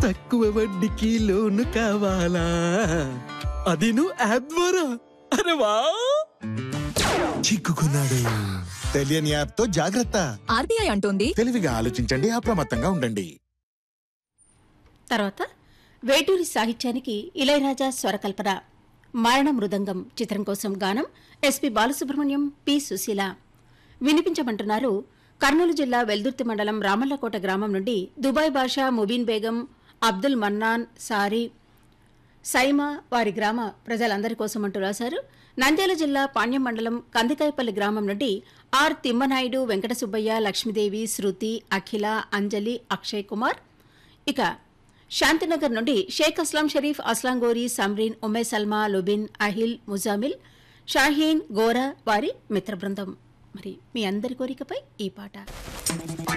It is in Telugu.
తక్కువ వడ్డీకి లోను కావాలా? అది నువ్వు యాప్ ద్వారా? అరే వా, చిక్కుకున్నాడు. తెలియని యాప్ తో జాగ్రత్త. ఆర్బీఐ అంటోంది తెలివిగా ఆలోచించండి, అప్రమత్తంగా ఉండండి. తర్వాత వేటూరి సాహిత్యానికి ఇళయరాజా స్వరకల్పన. మరణ మృదంగం చిత్రం కోసం గానం ఎస్పి బాలసుబ్రహ్మణ్యం, పి సుశీల. వినిపించమంటున్నారు కర్నూలు జిల్లా వెల్దుర్తి మండలం రామల్లకోట గ్రామం నుండి దుబాయ్ బాషా, ముబీన్ బేగం, అబ్దుల్ మన్నాన్, సారీ, సైమా వారి గ్రామ ప్రజలందరి కోసం అంటూ రాశారు. నంద్యాల జిల్లా పాణ్యం మండలం కందికాయపల్లి గ్రామం నుండి ఆర్ తిమ్మనాయుడు, వెంకట సుబ్బయ్య, లక్ష్మీదేవి, శృతి, అఖిల, అంజలి, అక్షయ్ కుమార్. ఇక శాంతినగర్ నుండి షేక్ అస్లాం షరీఫ్, అస్లాంగోరి, సమ్రీన్, ఉమే సల్మా, లుబిన్, అహిల్, ముజామిల్, షాహీన్, గోరా వారి మిత్ర బృందం. మరి మీ అందరి కోరికపై ఈ పాట.